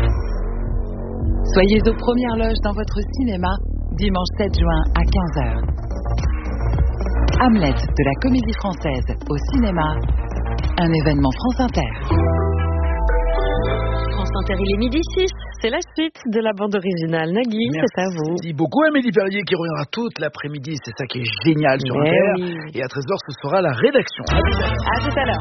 Soyez aux premières loges dans votre cinéma, dimanche sept juin à quinze heures. Hamlet de la Comédie Française au cinéma, un événement France Inter. France Inter, il est midi six, c'est la suite de la bande originale. Nagui, c'est à vous. Merci beaucoup Amélie Perrier qui reviendra toute l'après-midi, c'est ça qui est génial sur Mais Inter. oui. Et à treize heures, ce sera la rédaction. À tout à l'heure. À tout à l'heure.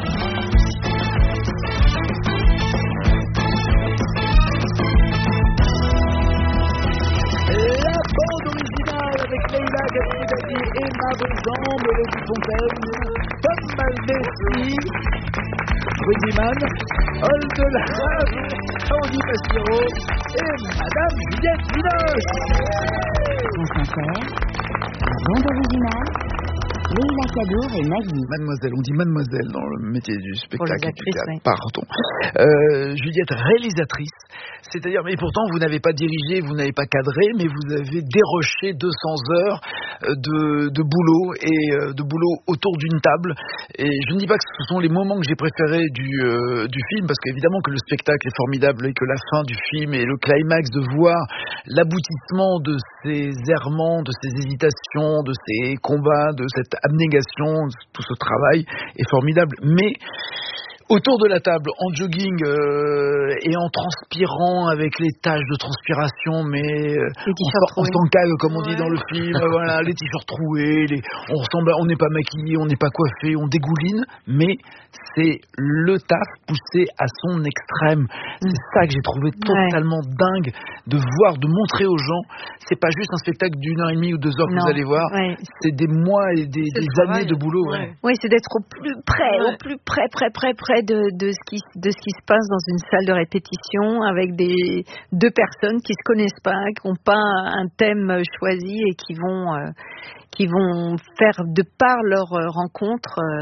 La bande originale avec Leïla Gatouedadi, Emma Bonzan, Mélodie Fontaine, Tom Baldessi, Rudiman, Oldelage, Andy Pastiro et Madame Juliette Binoche. France Inter, la bande originale, Leïla Kadour et Nagui. Mademoiselle, on dit mademoiselle dans le métier du spectacle. Pour les actrices, oui. Pardon. Euh, Juliette, réalisatrice. C'est-à-dire, mais pourtant, vous n'avez pas dirigé, vous n'avez pas cadré, mais vous avez déroché deux cents heures de, de boulot et de boulot autour d'une table. Et je ne dis pas que ce sont les moments que j'ai préférés du, euh, du film, parce qu'évidemment que le spectacle est formidable et que la fin du film et le climax, de voir l'aboutissement de ces errements, de ces hésitations, de ces combats, de cette abnégation, tout ce travail est formidable. Mais autour de la table, en jogging euh, et en transpirant avec les taches de transpiration, mais euh, on, on s'en cague comme on dit dans le film, voilà, les t-shirts troués, les, on ressemble, on n'est pas maquillé, on n'est pas coiffé, on dégouline, mais c'est le taf poussé à son extrême. C'est ça que j'ai trouvé totalement ouais. dingue de voir, de montrer aux gens. C'est pas juste un spectacle d'une heure et demie ou deux heures que non. vous allez voir. Ouais. C'est des mois et des, des années de boulot. Ouais, ouais. ouais c'est d'être au plus près, ouais. au plus près, près, près, près de, de ce qui, de ce qui se passe dans une salle de répétition avec des deux personnes qui se connaissent pas, qui n'ont pas un thème choisi et qui vont, euh, qui vont faire de par leur rencontre. Euh,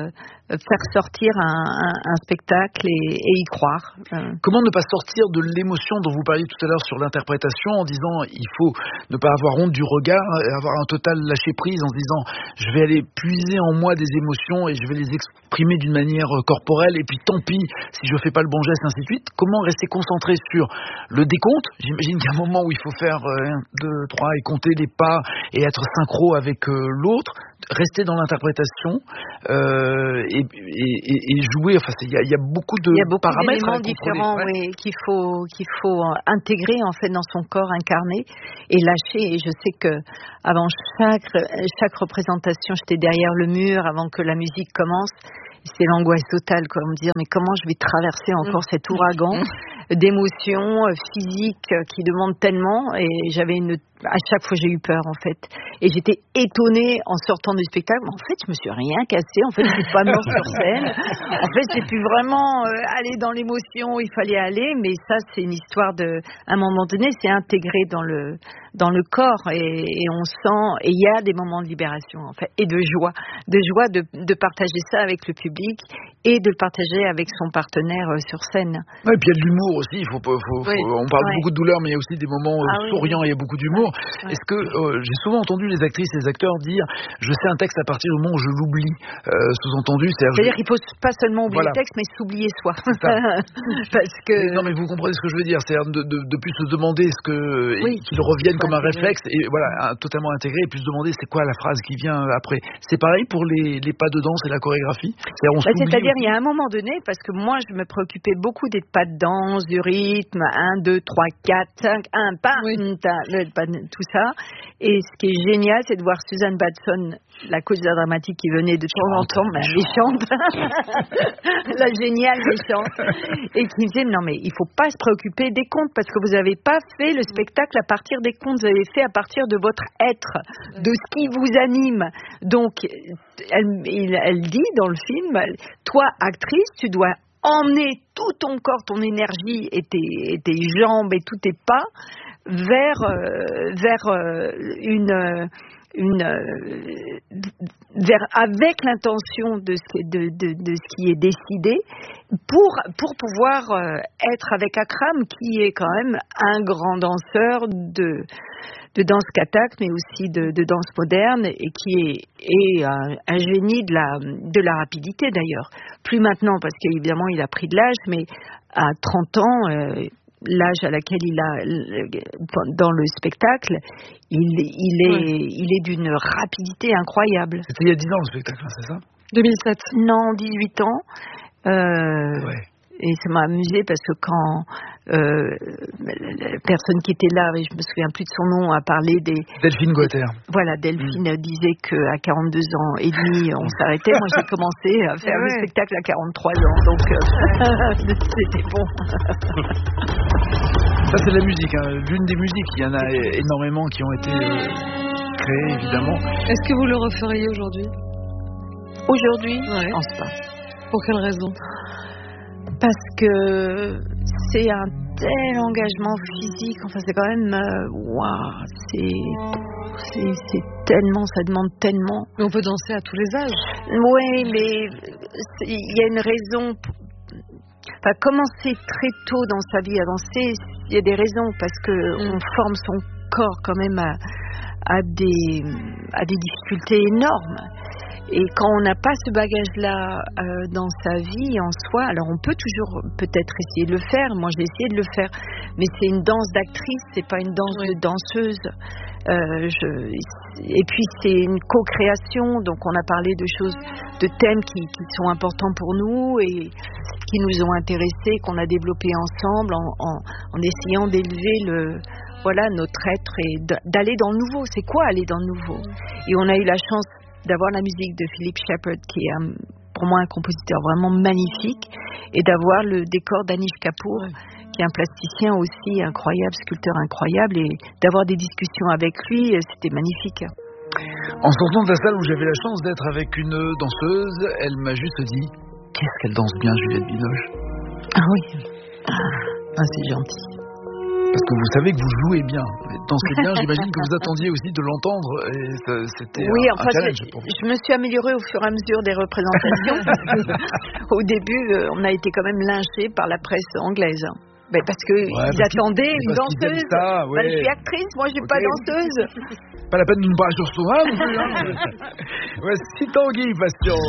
faire sortir un, un, un spectacle et, et y croire. Euh. Comment ne pas sortir de l'émotion dont vous parliez tout à l'heure sur l'interprétation en disant il faut ne pas avoir honte du regard, avoir un total lâcher prise en se disant je vais aller puiser en moi des émotions et je vais les exprimer d'une manière corporelle et puis tant pis si je fais pas le bon geste, ainsi de suite. Comment rester concentré sur le décompte? J'imagine qu'il y a un moment où il faut faire un, deux, trois et compter les pas et être synchro avec euh, l'autre, rester dans l'interprétation euh, et, et, et jouer. Enfin, il y a, il y a beaucoup de il y a beaucoup paramètres d'éléments différents, ouais. oui, qu'il faut qu'il faut intégrer en fait dans son corps incarné et lâcher. Et je sais que avant chaque chaque représentation, j'étais derrière le mur avant que la musique commence. C'est l'angoisse totale, quoi. Me dire mais comment je vais traverser encore cet ouragan d'émotions physiques qui demandent tellement. Et j'avais une à chaque fois j'ai eu peur en fait. Et j'étais étonnée en sortant du spectacle. En fait, je me suis rien cassé. En fait, je suis pas morte sur scène. En fait, j'ai pu vraiment euh, aller dans l'émotion où il fallait aller. Mais ça, c'est une histoire de. À un moment donné, c'est intégré dans le dans le corps et, et on sent. Et il y a des moments de libération en fait et de joie, de joie de, de partager ça avec le public et de le partager avec son partenaire euh, sur scène. Ouais, et puis il y a de l'humour aussi. Il faut, faut, faut, oui. on parle ouais. beaucoup de douleur, mais il y a aussi des moments euh, ah, souriants. Oui. Et il y a beaucoup d'humour. Ouais. Est-ce que euh, j'ai souvent entendu les actrices et les acteurs dire je sais un texte à partir du moment où je l'oublie, euh, sous-entendu. C'est-à-dire, c'est-à-dire je... qu'il faut pas seulement oublier voilà. le texte, mais s'oublier soi. Parce que mais non, mais vous comprenez ce que je veux dire. C'est-à-dire de, de, de plus se demander ce que oui. qu'il revienne comme un réflexe et voilà, totalement intégré, et puis se demander c'est quoi la phrase qui vient après. C'est pareil pour les, les pas de danse et la chorégraphie. C'est-à-dire, on bah, c'est-à-dire aussi. Il y a un moment donné, parce que moi je me préoccupais beaucoup des pas de danse, du rythme, un, deux, trois, quatre, cinq, un pas, oui. tout ça. Et ce qui est génial, c'est de voir Suzanne Batson, la coach d'art dramatique qui venait de temps en temps, mais méchante, la géniale méchante, et qui me disait non mais il faut pas se préoccuper des comptes parce que vous n'avez pas fait le spectacle à partir des comptes, vous avez fait à partir de votre être, de ce qui vous anime. Donc elle, elle dit dans le film, toi actrice, tu dois emmener tout ton corps, ton énergie et tes, et tes jambes et tous tes pas vers euh, vers euh, une une euh, vers avec l'intention de ce de, de, de ce qui est décidé pour pour pouvoir euh, être avec Akram qui est quand même un grand danseur de de danse kathak mais aussi de, de danse moderne et qui est, est un, un génie de la de la rapidité d'ailleurs. Plus maintenant parce qu'évidemment il a pris de l'âge, mais à trente ans euh, l'âge à laquelle il a dans le spectacle, il, il est ouais. il est d'une rapidité incroyable. C'était il y a dix ans le spectacle, c'est ça? deux mille sept. Non, dix-huit ans. Euh, ouais. Et ça m'a amusé parce que quand euh, la personne qui était là, je me souviens plus de son nom, a parlé des... Delphine Guater. Voilà, Delphine mmh. disait qu'à quarante-deux ans et demi, on s'arrêtait. Moi, j'ai commencé à faire ouais. le spectacle à quarante-trois ans, donc euh, c'était bon. Ça, c'est de la musique, hein. L'une des musiques. Il y en a énormément qui ont été euh, créées, évidemment. Est-ce que vous le referiez aujourd'hui? Aujourd'hui, ouais. Je pense pas. Pour quelle raison? Parce que c'est un tel engagement physique, enfin c'est quand même, waouh, wow, c'est, c'est, c'est tellement, ça demande tellement. Mais on peut danser à tous les âges. Oui, mais il y a une raison. Enfin, commencer très tôt dans sa vie à danser, il y a des raisons parce que mm. on forme son corps quand même à, à des, à des difficultés énormes. Et quand on n'a pas ce bagage-là euh, dans sa vie, en soi, alors on peut toujours peut-être essayer de le faire. Moi, j'ai essayé de le faire, mais c'est une danse d'actrice, c'est pas une danse oui. de danseuse. Euh, je... Et puis c'est une co-création, donc on a parlé de choses, de thèmes qui, qui sont importants pour nous et qui nous ont intéressés, qu'on a développés ensemble en, en, en essayant d'élever le, voilà, notre être et d'aller dans le nouveau. C'est quoi aller dans le nouveau? Et on a eu la chance d'avoir la musique de Philip Shepard, qui est un, pour moi un compositeur vraiment magnifique, et d'avoir le décor d'Anish Kapoor, ouais. qui est un plasticien aussi incroyable, sculpteur incroyable, et d'avoir des discussions avec lui, c'était magnifique. En sortant de la salle où j'avais la chance d'être avec une danseuse, elle m'a juste dit « Qu'est-ce qu'elle danse bien, Juliette Binoche ?» Ah oui, ah, c'est gentil. Parce que vous savez que vous jouez bien. Dansez bien, j'imagine que vous attendiez aussi de l'entendre. Et ça, c'était oui, un, enfin, un challenge je, pour vous. je me suis améliorée au fur et à mesure des représentations. Au début, euh, on a été quand même lynchés par la presse anglaise. Ben parce qu'ils ouais, attendaient une parce danseuse. Ça, ouais. Ben, je suis actrice, moi je suis okay. pas danseuse. Pas la peine de nous parler sur soi non plus. Hein. Voici Tanguy Passion.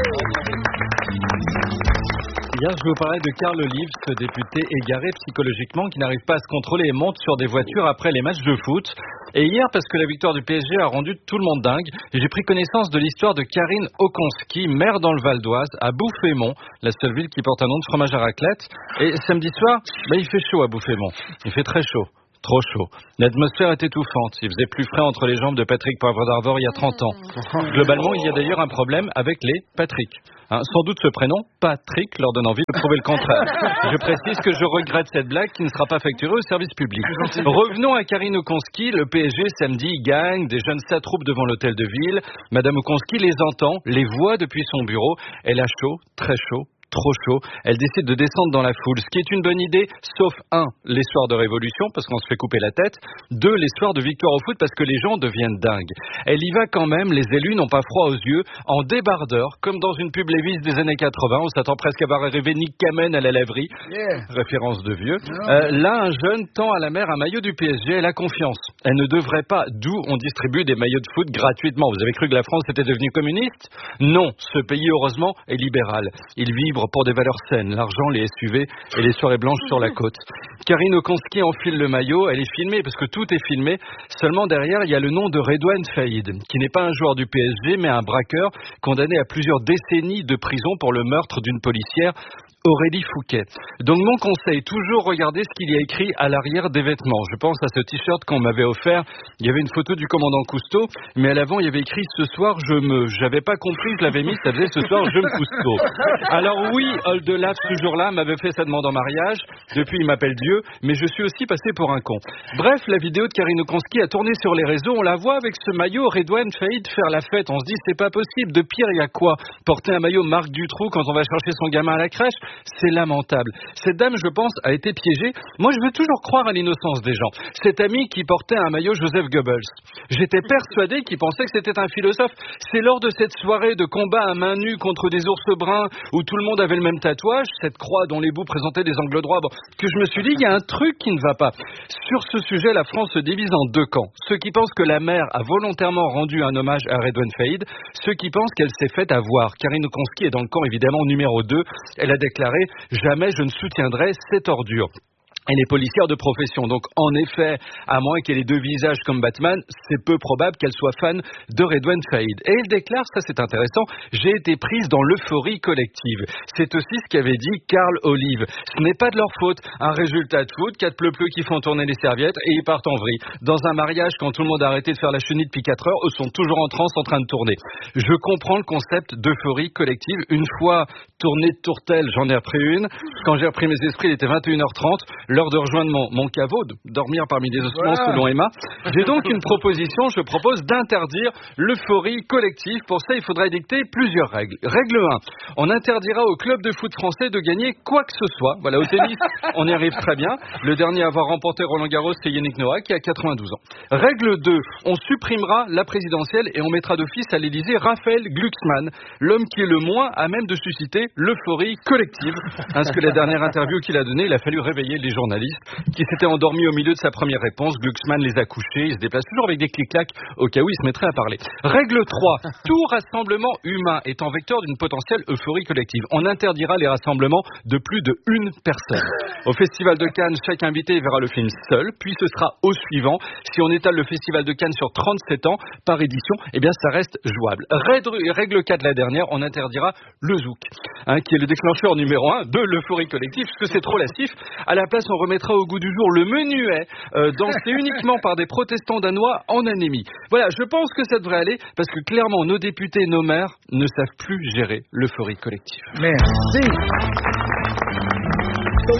Hier, je vous parlais de Carl Olive, ce député égaré psychologiquement qui n'arrive pas à se contrôler et monte sur des voitures après les matchs de foot. Et hier, parce que la victoire du P S G a rendu tout le monde dingue, j'ai pris connaissance de l'histoire de Karine Okonski, maire dans le Val d'Oise, à Bouffémont, la seule ville qui porte un nom de fromage à raclette. Et samedi soir, bah, il fait chaud à Bouffémont. Il fait très chaud. Trop chaud. L'atmosphère est étouffante. Il faisait plus frais entre les jambes de Patrick Poivre d'Arvor il y a trente ans. Globalement, il y a d'ailleurs un problème avec les Patrick. Hein, sans doute ce prénom, Patrick, leur donne envie de prouver le contraire. Je précise que je regrette cette blague qui ne sera pas facturée au service public. Revenons à Karine Okonski. Le P S G, samedi, gagne. Des jeunes s'attroupent devant l'hôtel de ville. Madame Okonski les entend, les voit depuis son bureau. Elle a chaud, très chaud. Trop chaud, elle décide de descendre dans la foule, ce qui est une bonne idée, sauf un, les soirs de révolution, parce qu'on se fait couper la tête, deux, les soirs de victoire au foot, parce que les gens deviennent dingues. Elle y va quand même, les élus n'ont pas froid aux yeux, en débardeur, comme dans une pub Levi's des années quatre-vingts, on s'attend presque à voir arriver Nick Kamen à la laverie, yeah. Référence de vieux. Euh, là, un jeune tend à la mère un maillot du P S G, elle a confiance. Elle ne devrait pas, d'où on distribue des maillots de foot gratuitement. Vous avez cru que la France était devenue communiste? Non, ce pays, heureusement, est libéral. Il vibre pour des valeurs saines, l'argent, les S U V et les soirées blanches sur la côte. Karine Okonski enfile le maillot, elle est filmée parce que tout est filmé. Seulement derrière, il y a le nom de Redouane Faïd, qui n'est pas un joueur du P S G, mais un braqueur condamné à plusieurs décennies de prison pour le meurtre d'une policière, Aurélie Fouquet. Donc mon conseil, toujours regarder ce qu'il y a écrit à l'arrière des vêtements. Je pense à ce t-shirt qu'on m'avait offert. Il y avait une photo du commandant Cousteau, mais à l'avant il y avait écrit ce soir je me. J'avais pas compris, je l'avais mis, ça faisait ce soir je me Cousteau. Alors oui, Oldelaf ce jour-là m'avait fait sa demande en mariage. Depuis il m'appelle Dieu, mais je suis aussi passé pour un con. Bref, la vidéo de Karine Okonski a tourné sur les réseaux. On la voit avec ce maillot Redouane Faïd faire la fête. On se dit c'est pas possible. De pire il y a quoi? Porter un maillot Marc Dutroux quand on va chercher son gamin à la crèche? C'est lamentable. Cette dame, je pense, a été piégée. Moi, je veux toujours croire à l'innocence des gens. Cet ami qui portait un maillot Joseph Goebbels. J'étais persuadé qu'il pensait que c'était un philosophe. C'est lors de cette soirée de combat à main nue contre des ours bruns où tout le monde avait le même tatouage, cette croix dont les bouts présentaient des angles droits, bon, que je me suis dit, il y a un truc qui ne va pas. Sur ce sujet, la France se divise en deux camps. Ceux qui pensent que la mère a volontairement rendu un hommage à Redouane Faïd, ceux qui pensent qu'elle s'est faite avoir. Karine Okonski est dans le camp, évidemment, numéro deux. Elle a déclaré « Jamais je ne soutiendrai cette ordure ». Elle est policière de profession, donc en effet, à moins qu'elle ait deux visages comme Batman, c'est peu probable qu'elle soit fan de Redouane Faïd. Et elle déclare, ça c'est intéressant, j'ai été prise dans l'euphorie collective. C'est aussi ce qu'avait dit Carl Olive. Ce n'est pas de leur faute. Un résultat de foot, quatre pleu-pleu qui font tourner les serviettes et ils partent en vrille. Dans un mariage, quand tout le monde a arrêté de faire la chenille depuis quatre heures, eux sont toujours en transe en train de tourner. Je comprends le concept d'euphorie collective. Une fois tournée de tourtelle, j'en ai repris une. Quand j'ai repris mes esprits, il était vingt et une heures trente. L'heure de rejoindre mon, mon caveau, de dormir parmi des ossements voilà. Selon Emma. J'ai donc une proposition, je propose d'interdire l'euphorie collective. Pour ça, il faudrait dicter plusieurs règles. Règle un, on interdira au club de foot français de gagner quoi que ce soit. Voilà, au tennis, on y arrive très bien. Le dernier à avoir remporté Roland Garros, c'est Yannick Noah, qui a quatre-vingt-douze ans. Règle deux, on supprimera la présidentielle et on mettra d'office à l'Élysée Raphaël Glucksmann, l'homme qui est le moins à même de susciter l'euphorie collective. Parce que la dernière interview qu'il a donnée, il a fallu réveiller les journalistes qui s'étaient endormis au milieu de sa première réponse. Glucksmann les a couchés, il se déplace toujours avec des clic-clacs au cas où il se mettrait à parler. Règle trois, tout rassemblement humain étant vecteur d'une potentielle euphorie collective. On interdira les rassemblements de plus de une personne. Au Festival de Cannes, chaque invité verra le film seul, puis ce sera au suivant. Si on étale le Festival de Cannes sur trente-sept ans par édition, eh bien ça reste jouable. Règle quatre, la dernière, on interdira le zouk, hein, qui est le déclencheur numéro un de l'euphorie collective, parce que c'est trop lascif. À la place, on remettra au goût du jour le menuet, euh, dansé uniquement par des protestants danois en anémie. Voilà, je pense que ça devrait aller, parce que clairement, nos députés, nos maires ne savent plus gérer l'euphorie collective. Merci.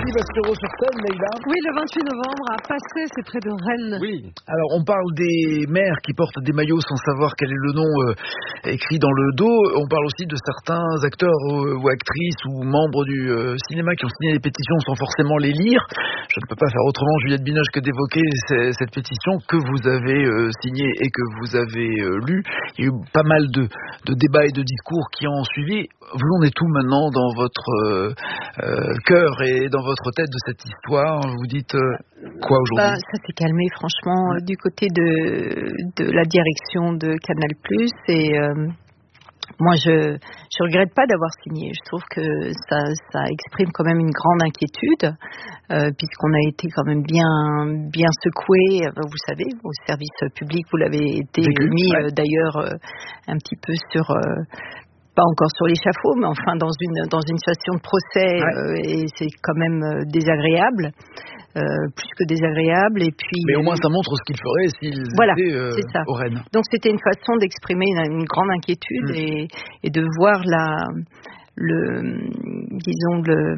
comédie va se jouer sur scène, Leïla. Oui, le vingt-huit novembre à Passé, c'est près de Rennes. Oui. Alors, on parle des mères qui portent des maillots sans savoir quel est le nom euh, écrit dans le dos. On parle aussi de certains acteurs euh, ou actrices ou membres du euh, cinéma qui ont signé des pétitions sans forcément les lire. Je ne peux pas faire autrement, Juliette Binoche, que d'évoquer c- cette pétition que vous avez euh, signée et que vous avez euh, lue. Il y a eu pas mal de, de débats et de discours qui ont suivi. Vous en êtes où maintenant dans votre euh, euh, cœur et dans votre tête de cette histoire? Vous dites euh, quoi aujourd'hui? Bah, ça s'est calmé franchement ouais. du côté de, de la direction de Canal plus, et euh, moi je je regrette pas d'avoir signé. Je trouve que ça ça exprime quand même une grande inquiétude euh, puisqu'on a été quand même bien bien secoué. Vous savez, au service public, vous l'avez été Vécu, mis ouais. euh, d'ailleurs euh, un petit peu sur euh, pas encore sur l'échafaud, mais enfin dans une dans une situation de procès, ouais. euh, et c'est quand même euh, désagréable, euh, plus que désagréable. Et puis, mais au moins ça montre ce qu'il ferait s'ils voilà, étaient euh, c'est ça. au Rennes. Donc c'était une façon d'exprimer une, une grande inquiétude mmh. et, et de voir la le disons le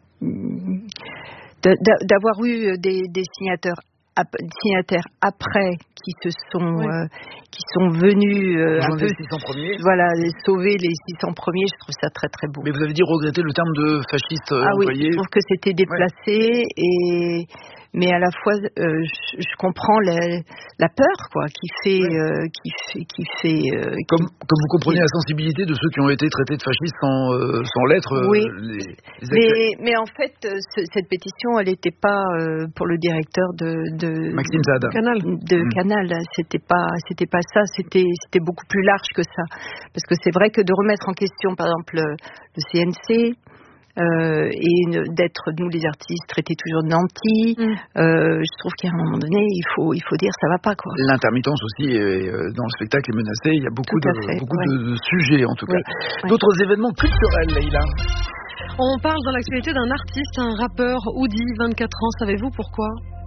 de, d'avoir eu des, des signataires. signataires après qui se sont oui. euh, qui sont venus euh, un peu, les six cents premiers. Voilà, sauver les six cents premiers. Je trouve ça très très beau. Mais vous avez dit regretter le terme de fasciste euh, ah employé. Oui, je trouve que c'était déplacé ouais. et mais à la fois euh, je, je comprends la, la peur quoi qui fait ouais. euh, qui fait qui fait euh, comme qui, comme vous comprenez qui... la sensibilité de ceux qui ont été traités de fascistes sans euh, sans l'être. Oui. Euh, les, les mais mais en fait ce, cette pétition elle n'était pas euh, pour le directeur de, de Maxime Zad. Canal de mmh. Canal. C'était pas c'était pas ça. C'était c'était beaucoup plus large que ça. Parce que c'est vrai que de remettre en question par exemple le, le C N C. Euh, et une, d'être nous les artistes traités toujours de nantis, mm. euh, je trouve qu'à un moment donné il faut il faut dire ça va pas quoi. L'intermittence aussi est, euh, dans le spectacle est menacée. Il y a beaucoup de fait, beaucoup ouais. de, de sujets en tout oui, cas. Ouais. D'autres événements culturels, Leïla. On parle dans l'actualité d'un artiste, un rappeur, Oudi, vingt-quatre ans. Savez-vous pourquoi?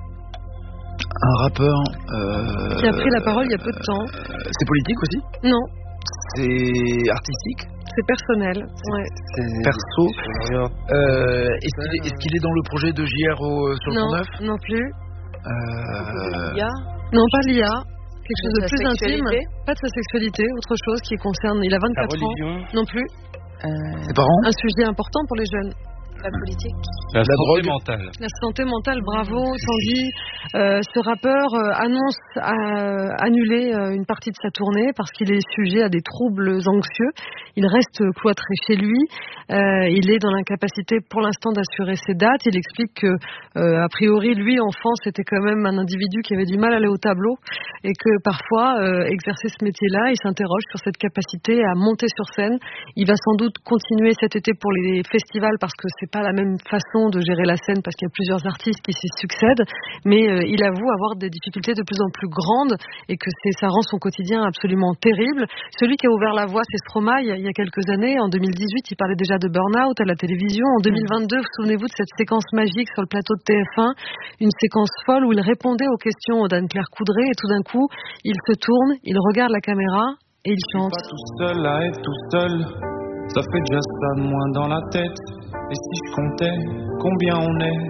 Un rappeur euh, qui a pris la parole il y a peu de temps. Euh, c'est politique aussi? Non. C'est artistique? C'est personnel. Ouais. C'est perso. Euh, est-ce, qu'il est, est-ce qu'il est dans le projet de J R au, sur le non, Pont Neuf? Non plus. Euh... L'I A? Non, pas l'I A. Quelque chose de, de plus intime. Pas de sa sexualité, autre chose qui concerne. Il a vingt-quatre ans. Non plus. Euh... Ses parents? Un sujet important pour les jeunes. La politique. La, la santé drogue. mentale. La santé mentale, bravo Tanguy. Euh, ce rappeur euh, annonce euh, annuler euh, une partie de sa tournée parce qu'il est sujet à des troubles anxieux. Il reste cloîtré chez lui. Euh, il est dans l'incapacité pour l'instant d'assurer ses dates. Il explique que, euh, a priori, lui, enfant, c'était quand même un individu qui avait du mal à aller au tableau et que parfois, euh, exercer ce métier-là, il s'interroge sur cette capacité à monter sur scène. Il va sans doute continuer cet été pour les festivals parce que c'est pas la même façon de gérer la scène parce qu'il y a plusieurs artistes qui s'y succèdent, mais euh, il avoue avoir des difficultés de plus en plus grandes et que c'est, ça rend son quotidien absolument terrible. Celui qui a ouvert la voie, c'est Stromae, il y a quelques années. En deux mille dix-huit, il parlait déjà de burn-out à la télévision. En deux mille vingt-deux, vous souvenez-vous de cette séquence magique sur le plateau de T F un, une séquence folle où il répondait aux questions d'Anne-Claire Coudray et tout d'un coup, il se tourne, il regarde la caméra et il chante. Je suis pas tout seul à être tout seul, ça fait déjà ça de moins dans la tête. Et si je comptais combien on est?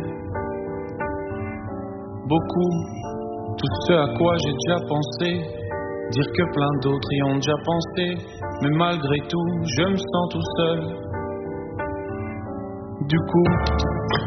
Beaucoup, tout ce à quoi j'ai déjà pensé, dire que plein d'autres y ont déjà pensé, mais malgré tout, je me sens tout seul. Du coup...